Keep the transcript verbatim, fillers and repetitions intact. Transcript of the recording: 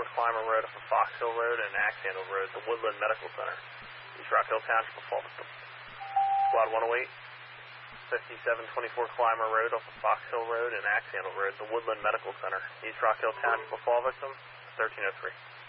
twenty-four Clymer Road off of Fox Hill Road and Axe Handle Road, the Woodland Medical Center, East Rock Hill Township of Fall Victim. Squad one oh eight, fifty-seven twenty-four Clymer Road off of Fox Hill Road and Axe Handle Road, the Woodland Medical Center, East Rock Hill Township of Fall Victim, thirteen oh three.